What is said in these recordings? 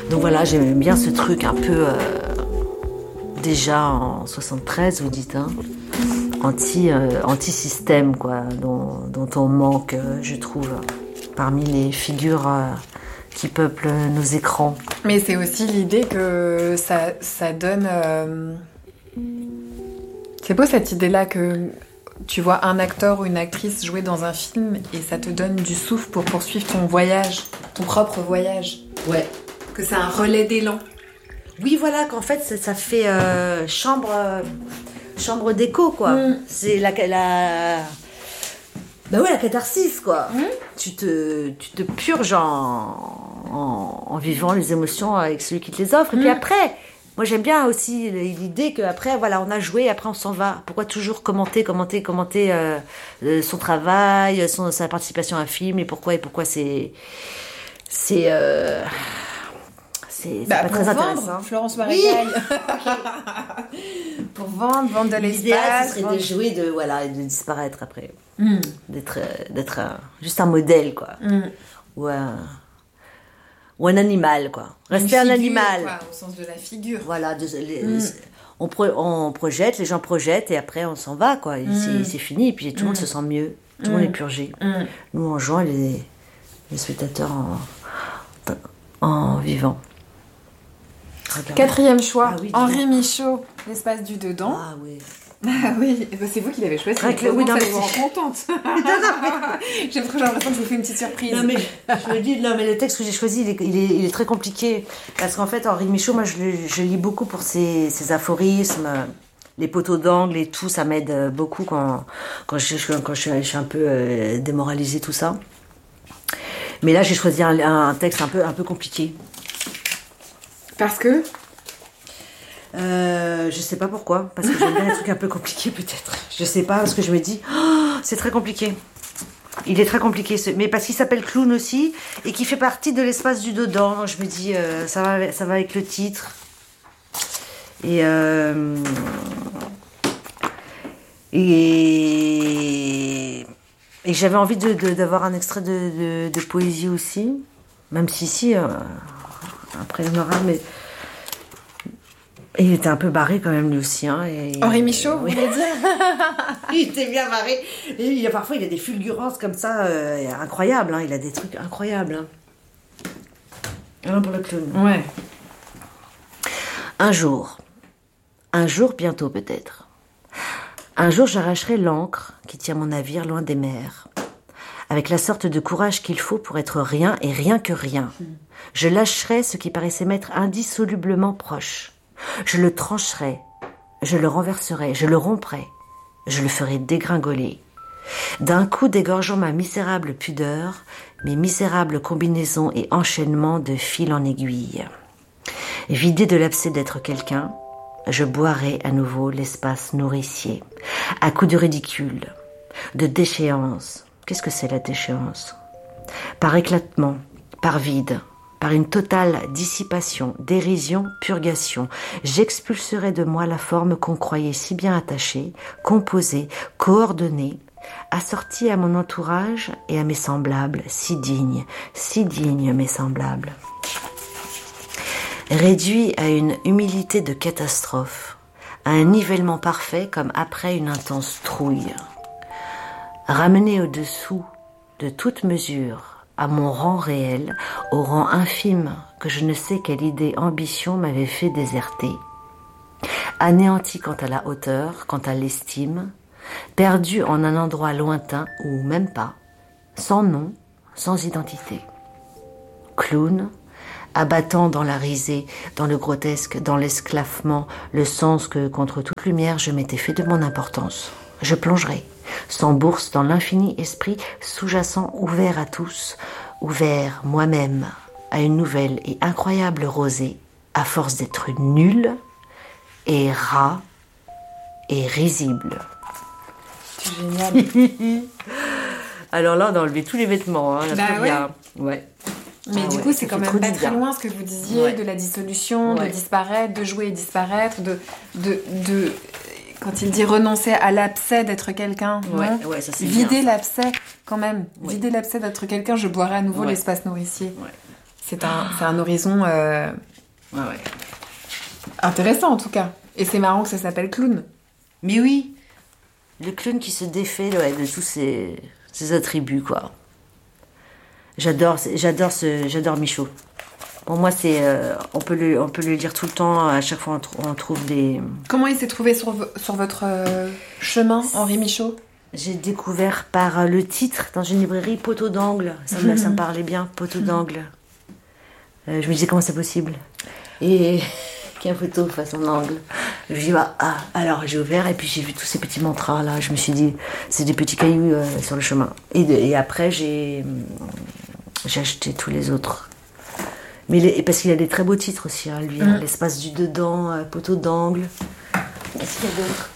Donc voilà, j'aime bien ce truc un peu... déjà en 73, vous dites, hein, anti-système, quoi, dont on manque, je trouve, parmi les figures qui peuplent nos écrans. Mais c'est aussi l'idée que ça donne... C'est beau cette idée-là que tu vois un acteur ou une actrice jouer dans un film et ça te donne du souffle pour poursuivre ton voyage, ton propre voyage. Ouais. Que c'est un relais d'élan. Oui, voilà, qu'en fait, ça fait chambre d'écho, quoi. C'est la catharsis, quoi. Tu te purges en vivant les émotions avec celui qui te les offre. Et puis après, moi, j'aime bien aussi l'idée qu'après, voilà, on a joué, après on s'en va. Pourquoi toujours commenter son travail, sa participation à un film, et pourquoi c'est pas très intéressant. Florence Marécaille. Pour vendre de l'espace. L'idéal, ce serait de jouer, et de disparaître après. D'être juste un modèle, quoi. Ou un animal, quoi. Rester un animal. Quoi, au sens de la figure. Voilà, on projette, les gens projettent, et après on s'en va, quoi. Et c'est fini, et puis tout le monde se sent mieux. Tout le monde est purgé. Nous, en jouant, les spectateurs en vivant. Quatrième choix, Henri Michaud, l'espace du dedans. Ah oui. Ah oui, c'est vous qui l'avez choisi. Oui, non, mais vous rend contente. J'ai l'impression que je vous fais une petite surprise. Non mais le texte que j'ai choisi, il est très compliqué parce qu'en fait Henri Michaud, moi je lis beaucoup pour ses aphorismes, les poteaux d'angle et tout, ça m'aide beaucoup quand je suis un peu démoralisée, tout ça. Mais là j'ai choisi un texte un peu compliqué. Parce que je sais pas pourquoi, parce que j'aime bien les trucs un peu compliqués peut-être. Je sais pas, parce que je me dis, c'est très compliqué. Il est très compliqué, mais parce qu'il s'appelle Clown aussi, et qui fait partie de l'espace du dedans. Donc je me dis, ça va avec le titre. Et j'avais envie d'avoir un extrait de poésie aussi, même si après il y en aura, mais... Et il était un peu barré quand même lui aussi. Hein, Henri Michaud, vous voulez dire? Il était bien barré. Et parfois il a des fulgurances comme ça, incroyables. Hein, il a des trucs incroyables. Hein. Alors pour le clown. Ouais. Un jour bientôt peut-être. Un jour j'arracherai l'ancre qui tient mon navire loin des mers. Avec la sorte de courage qu'il faut pour être rien et rien que rien. Je lâcherai ce qui paraissait m'être indissolublement proche. Je le trancherai, je le renverserai, je le romprai, je le ferai dégringoler. D'un coup dégorgeant ma misérable pudeur, mes misérables combinaisons et enchaînements de fil en aiguille. Vidé de l'abcès d'être quelqu'un, je boirai à nouveau l'espace nourricier, à coups de ridicule, de déchéance. Qu'est-ce que c'est la déchéance? Par éclatement, par vide, par une totale dissipation, dérision, purgation, j'expulserai de moi la forme qu'on croyait si bien attachée, composée, coordonnée, assortie à mon entourage et à mes semblables, si dignes mes semblables. Réduit à une humilité de catastrophe, à un nivellement parfait comme après une intense trouille. Ramené au-dessous de toute mesure, à mon rang réel, au rang infime que je ne sais quelle idée ambition m'avait fait déserter. Anéanti quant à la hauteur, quant à l'estime, perdu en un endroit lointain ou même pas, sans nom, sans identité. Clown, abattant dans la risée, dans le grotesque, dans l'esclaffement, le sens que contre toute lumière je m'étais fait de mon importance. Je plongerai, sans bourse, dans l'infini esprit sous-jacent ouvert à tous, ouvert moi-même à une nouvelle et incroyable rosée, à force d'être nul et ras et risible. C'est génial. Alors là, on a enlevé tous les vêtements, hein, bah bien. Ouais. Mais du coup, c'est quand même pas très loin ce que vous disiez de la dissolution, de disparaître, de jouer et disparaître, de quand il dit renoncer à l'abcès d'être quelqu'un, ça c'est vider bien, l'abcès quand même, vider l'abcès d'être quelqu'un, je boirai à nouveau l'espace nourricier. Ouais. C'est un horizon intéressant en tout cas. Et c'est marrant que ça s'appelle Clown. Mais oui, le clown qui se défait de tous ses attributs, quoi. J'adore Michaud. Pour moi, on peut le lire tout le temps. À chaque fois, on trouve des... Comment il s'est trouvé sur votre chemin, Henri Michaud? J'ai découvert par le titre dans une librairie, Poteau d'angle. Ça me parlait bien, Poteau d'angle. Je me disais comment c'est possible. Et qu'il y a un poteau face en angle. Je me dis alors j'ai ouvert et puis j'ai vu tous ces petits mantras là. Je me suis dit c'est des petits cailloux sur le chemin. Et après j'ai acheté tous les autres. Mais parce qu'il a des très beaux titres aussi, hein, lui. L'espace du dedans, Poteau d'angle. Qu'est-ce qu'il y a d'autre?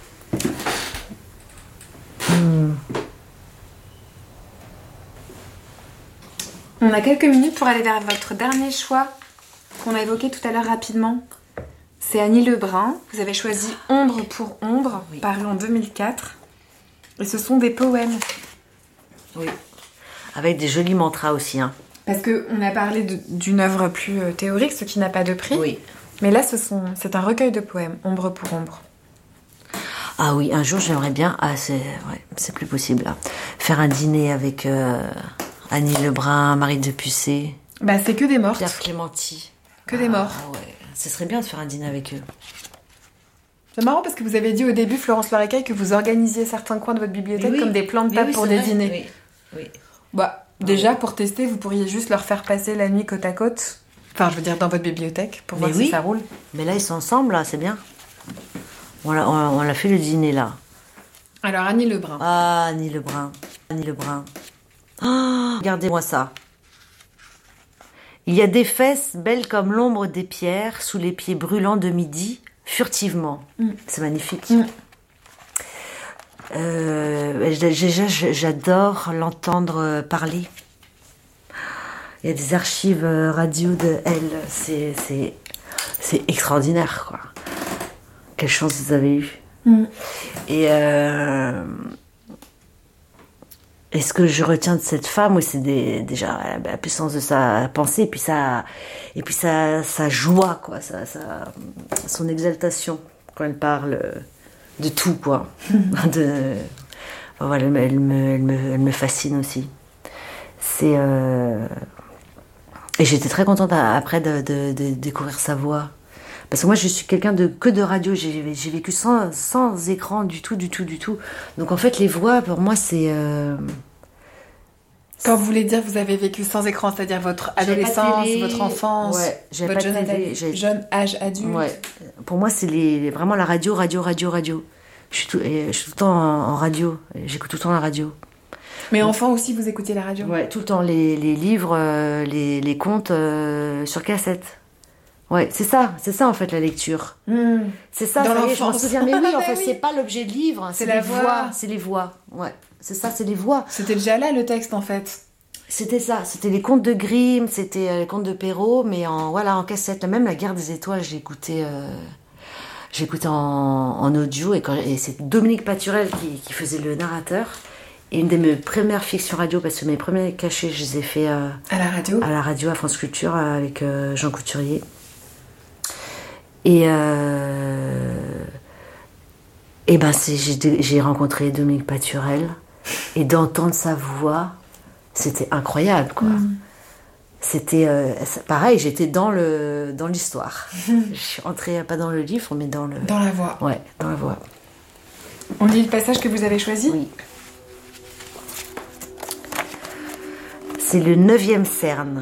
On a quelques minutes pour aller vers votre dernier choix qu'on a évoqué tout à l'heure rapidement. C'est Annie Lebrun. Vous avez choisi Ombre pour ombre, paru en 2004. Et ce sont des poèmes. Oui. Avec des jolis mantras aussi, hein. Parce qu'on a parlé d'une œuvre plus théorique, ce qui n'a pas de prix. Oui. Mais là, c'est un recueil de poèmes, Ombre pour ombre. Ah oui, un jour j'aimerais bien, c'est plus possible là, faire un dîner avec Annie Lebrun, Marie Depussé. Bah c'est que des mortes. Pierre Clémenti. Que des morts. Ouais, ce serait bien de faire un dîner avec eux. C'est marrant parce que vous avez dit au début, Florence Loirecaille, que vous organisiez certains coins de votre bibliothèque comme des plans de table pour des dîners. Oui. Déjà, pour tester, vous pourriez juste leur faire passer la nuit côte à côte. Enfin, je veux dire, dans votre bibliothèque, pour voir si ça roule. Mais là, ils sont ensemble, là, c'est bien. On a fait le dîner, là. Alors, Annie Lebrun. Ah, Annie Lebrun. Oh, regardez-moi ça. Il y a des fesses belles comme l'ombre des pierres sous les pieds brûlants de midi, furtivement. C'est magnifique. J'adore l'entendre parler. Il y a des archives radio de elle. C'est extraordinaire, quoi. Quelle chance vous avez eue. Et ce que je retiens de cette femme, c'est déjà la puissance de sa pensée, et puis sa joie, quoi, son exaltation quand elle parle de tout, quoi. Voilà, elle me fascine aussi. Et j'étais très contente après de découvrir sa voix. Parce que moi, je suis quelqu'un que de radio. J'ai vécu sans écran du tout. Donc en fait, les voix, pour moi, c'est... Quand vous voulez dire vous avez vécu sans écran, c'est-à-dire votre adolescence, votre enfance, votre jeune âge adulte. Ouais. Pour moi, c'est vraiment la radio. Je suis tout le temps en radio. J'écoute tout le temps la radio. Mais enfant aussi, vous écoutez la radio? Ouais, tout le temps. Les livres, les contes sur cassette. Ouais, c'est ça en fait la lecture. C'est ça, dans l'enfance. Je m'en souviens. Mais oui, en fait, c'est pas l'objet de livre, c'est les voix. C'est les voix. Ouais, c'est ça, c'est les voix. C'était déjà là le texte en fait. C'était ça, c'était les contes de Grimm, c'était les contes de Perrault, mais en cassette. Même La Guerre des Étoiles, j'écoutais en audio et c'est Dominique Paturel qui faisait le narrateur. Et une de mes premières fictions radio, parce que mes premiers cachets, je les ai fait à la radio, à France Culture, avec Jean Couturier. Et j'ai rencontré Dominique Paturel, et d'entendre sa voix, c'était incroyable, quoi. C'était pareil, j'étais dans l'histoire. Je suis rentrée pas dans le livre, mais dans la voix. Ouais, dans la voix. On lit le passage que vous avez choisi? Oui. C'est le 9e cerne.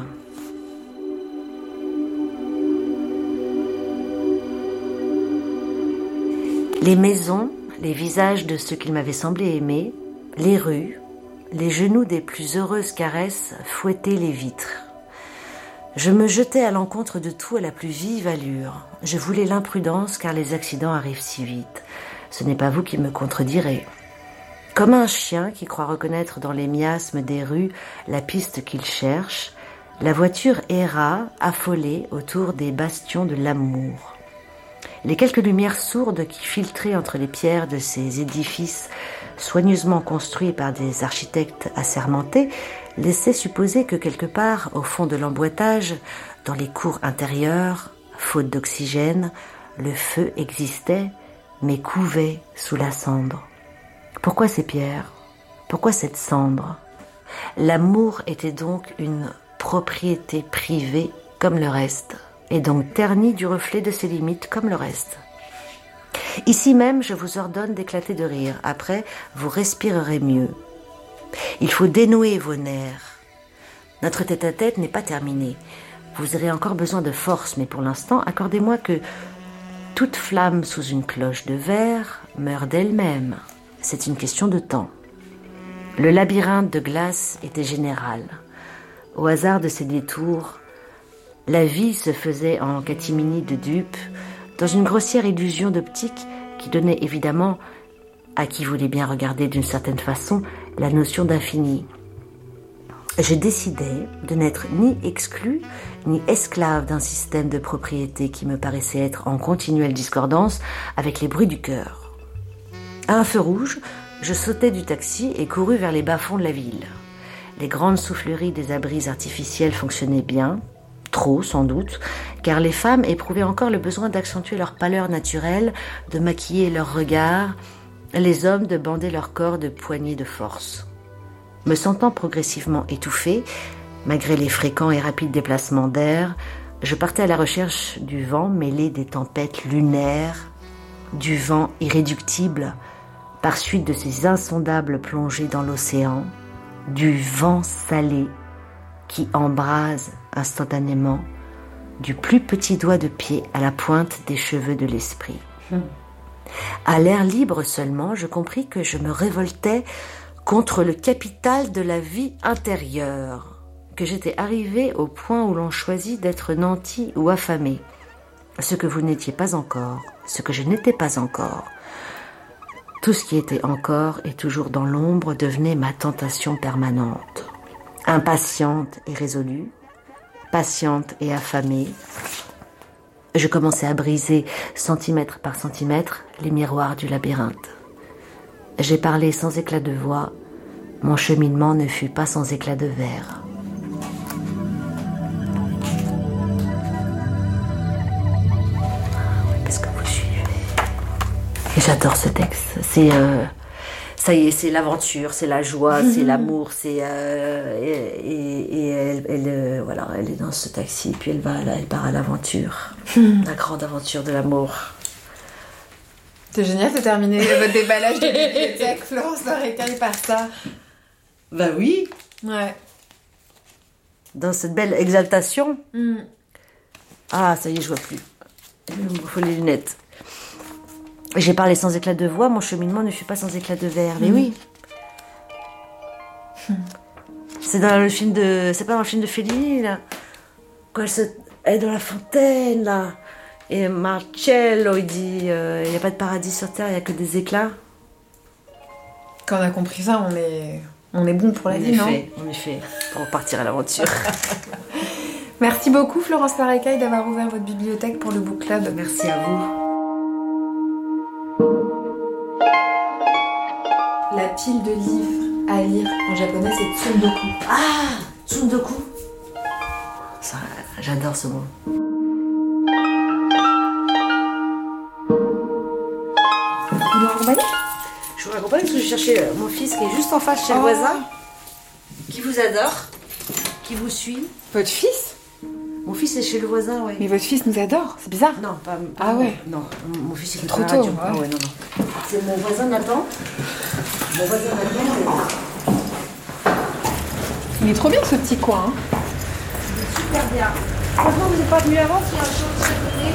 Les maisons, les visages de ceux qu'il m'avait semblé aimer, les rues, les genoux des plus heureuses caresses fouettaient les vitres. Je me jetais à l'encontre de tout à la plus vive allure. Je voulais l'imprudence car les accidents arrivent si vite. Ce n'est pas vous qui me contredirez. Comme un chien qui croit reconnaître dans les miasmes des rues la piste qu'il cherche, la voiture erra, affolée, autour des bastions de l'amour. Les quelques lumières sourdes qui filtraient entre les pierres de ces édifices soigneusement construits par des architectes assermentés laissait supposer que quelque part, au fond de l'emboîtage, dans les cours intérieures, faute d'oxygène, le feu existait, mais couvait sous la cendre. Pourquoi ces pierres? Pourquoi cette cendre? L'amour était donc une propriété privée comme le reste, et donc ternie du reflet de ses limites comme le reste. Ici même, je vous ordonne d'éclater de rire. Après, vous respirerez mieux. Il faut dénouer vos nerfs. Notre tête-à-tête n'est pas terminé. Vous aurez encore besoin de force, mais pour l'instant, accordez-moi que toute flamme sous une cloche de verre meurt d'elle-même. C'est une question de temps. Le labyrinthe de glace était général. Au hasard de ces détours, la vie se faisait en catimini de dupes, dans une grossière illusion d'optique qui donnait évidemment, à qui voulait bien regarder d'une certaine façon, la notion d'infini. Je décidai de n'être ni exclu, ni esclave d'un système de propriété qui me paraissait être en continuelle discordance avec les bruits du cœur. À un feu rouge, je sautai du taxi et courus vers les bas-fonds de la ville. Les grandes souffleries des abris artificiels fonctionnaient bien, trop sans doute, car les femmes éprouvaient encore le besoin d'accentuer leur pâleur naturelle, de maquiller leurs regards, les hommes de bander leur corps de poignées de force. Me sentant progressivement étouffée, malgré les fréquents et rapides déplacements d'air, je partais à la recherche du vent mêlé des tempêtes lunaires, du vent irréductible, par suite de ces insondables plongées dans l'océan, du vent salé qui embrase instantanément du plus petit doigt de pied à la pointe des cheveux de l'esprit. À l'air libre seulement, je compris que je me révoltais contre le capital de la vie intérieure, que j'étais arrivée au point où l'on choisit d'être nanti ou affamé, ce que vous n'étiez pas encore, ce que je n'étais pas encore. Tout ce qui était encore et toujours dans l'ombre devenait ma tentation permanente. Impatiente et résolue, patiente et affamée, je commençais à briser, centimètre par centimètre, les miroirs du labyrinthe. J'ai parlé sans éclat de voix, mon cheminement ne fut pas sans éclat de verre. Est-ce que vous suivez? Et j'adore ce texte. C'est ça y est, c'est l'aventure, c'est la joie, c'est l'amour, c'est voilà, elle est dans ce taxi, puis elle part à l'aventure, la grande aventure de l'amour. C'est génial de terminer votre déballage de bibliothèque, Florence Larecaille, par ça. Bah oui. Ouais. Dans cette belle exaltation. Ah, ça y est, je vois plus. Il me faut les lunettes. J'ai parlé sans éclat de voix, mon cheminement ne fut pas sans éclat de verre. Mais oui. C'est dans le film de... C'est pas dans le film de Fellini, là. Quand elle est dans la fontaine, là. Et Marcello, il dit, il n'y a pas de paradis sur Terre, il n'y a que des éclats. Quand on a compris ça, on est bon pour la vie, non? En effet, pour repartir à l'aventure. Merci beaucoup, Florence Larecaille, d'avoir ouvert votre bibliothèque pour le book club. Merci à vous. La pile de livres à lire en japonais, c'est Tsundoku. Ah, Tsundoku. Ça, j'adore ce mot. Vous nous raccompagnez? Je vous raccompagne parce que je cherchais mon fils qui est juste en face chez le voisin, qui vous adore, qui vous suit. Votre fils? Mon fils est chez le voisin, ouais. Mais votre fils nous adore, c'est bizarre. Non, pas ah ouais. Non, mon fils est trop tôt. Ouais. Ah ouais, non. C'est mon voisin Nathan. Mon voisin Nathan. Il est trop bien ce petit coin. Il est super bien. Franchement, vous n'êtes pas venu avant, s'il y a un champ de chaque côté.